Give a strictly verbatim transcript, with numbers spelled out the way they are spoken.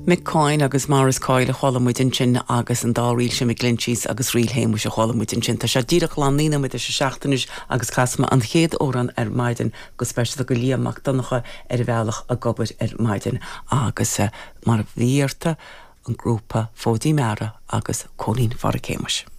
Me cáin agus maras cáil a cholamúidin sin agus an dáríil sin me glinchís agus riilhéimú a cholamúidin sin. Tá sé díreach lánína mu se seachtanis agus casma an chéad óran ar maidin go speisial go líamach donnacha ar bhealach a gobir ar maidin agus mar bhíorta an grúpa fódí mera agus cólín far a céimas.